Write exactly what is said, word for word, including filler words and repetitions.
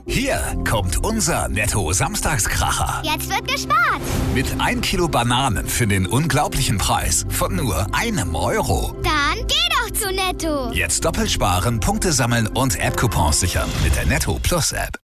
Hier kommt unser Netto-Samstagskracher. Jetzt wird gespart. Mit ein Kilo Bananen für den unglaublichen Preis von nur einem Euro. Dann geh doch zu Netto. Jetzt doppelt sparen, Punkte sammeln und App-Coupons sichern mit der Netto Plus App.